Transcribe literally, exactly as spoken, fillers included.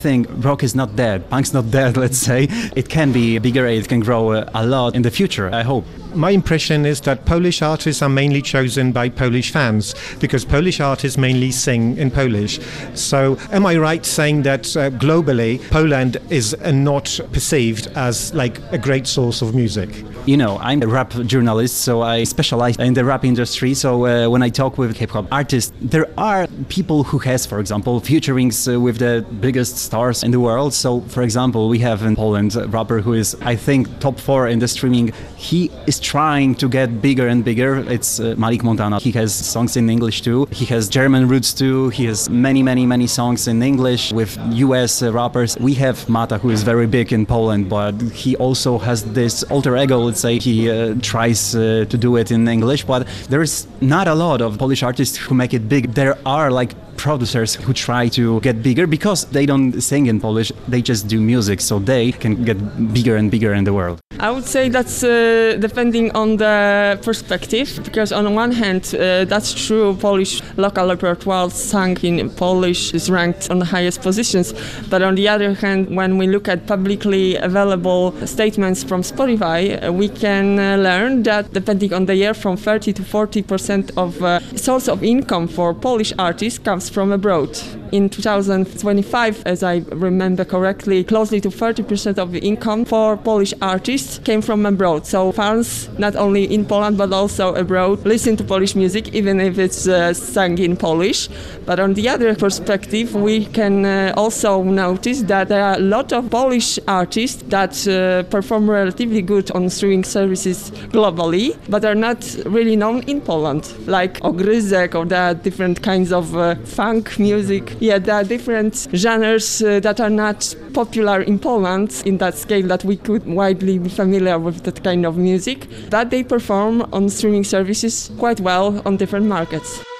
think rock is not dead, punk's not dead, let's say. It can be bigger, it can grow uh, a lot in the future, I hope. My impression is that Polish artists are mainly chosen by Polish fans because Polish artists mainly sing in Polish. So am I right saying that uh, globally Poland is uh, not perceived as like a great source of music? You know, I'm a rap journalist, so I specialize in the rap industry. So uh, when I talk with hip-hop artists, there are people who has, for example, featurings uh, with the biggest stars in the world. So, for example, we have in Poland a rapper who is, I think, top four in the streaming. He is trying to get bigger and bigger. It's uh, Malik Montana. He has songs in English too. He has German roots too. He has many, many, many songs in English with U S uh, rappers. We have Mata, who is very big in Poland, but he also has this alter ego. Let's say he uh, tries uh, to do it in English, but there is not a lot of Polish artists who make it big. There are like producers who try to get bigger because they don't sing in Polish, they just do music, so they can get bigger and bigger in the world. I would say that's uh, depending on the perspective, because on one hand, uh, that's true, Polish local repertoire sung in Polish is ranked on the highest positions, but on the other hand, when we look at publicly available statements from Spotify, uh, we can uh, learn that depending on the year, from thirty to forty percent of uh, source of income for Polish artists comes from abroad. In two thousand twenty-five, as I remember correctly, closely to thirty percent of the income for Polish artists came from abroad. So fans, not only in Poland but also abroad, listen to Polish music, even if it's uh, sung in Polish. But on the other perspective, we can uh, also notice that there are a lot of Polish artists that uh, perform relatively good on streaming services globally, but are not really known in Poland, like Ogryzek, or there are different kinds of uh, funk music. Yeah, there are different genres uh, that are not popular in Poland in that scale that we could widely be familiar with that kind of music, that they perform on streaming services quite well on different markets.